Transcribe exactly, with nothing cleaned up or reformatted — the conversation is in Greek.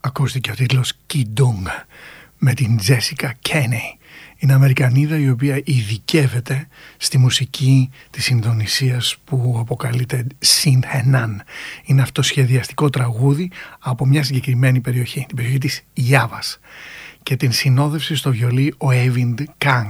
ακούστηκε ο τίτλος Kidung με την Jessica Kenney. Είναι Αμερικανίδα η οποία ειδικεύεται στη μουσική της Ινδονησίας που αποκαλείται Sinhenan. Είναι αυτοσχεδιαστικό τραγούδι από μια συγκεκριμένη περιοχή, την περιοχή της Ιάβας, και την συνόδευσε στο βιολί ο Έβιντ Καν.